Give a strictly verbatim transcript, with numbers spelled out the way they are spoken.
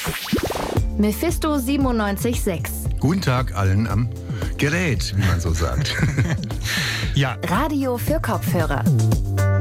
Mephisto siebenundneunzig Komma sechs. Guten Tag allen am Gerät, wie man so sagt. Ja. Radio für Kopfhörer.